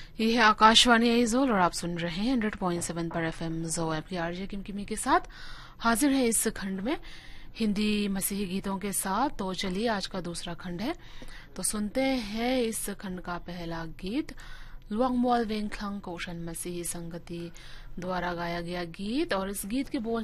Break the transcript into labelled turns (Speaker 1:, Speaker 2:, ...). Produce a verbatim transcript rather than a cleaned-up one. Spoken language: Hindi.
Speaker 1: ये है आकाशवाणी आइजोल और आप सुन रहे हैं हंड्रेड पॉइंट सेवन पर एफएम जो आपकी आरजे किमकिमी के साथ हाजिर है इस खंड में हिंदी मसीही गीतों के साथ। तो चलिए आज का दूसरा खंड है, तो सुनते हैं इस खंड का पहला गीत लुआंग मोल वेंग क्लंग कोशन मसीही संगति द्वारा गाया गया गीत। और इस गीत के बोल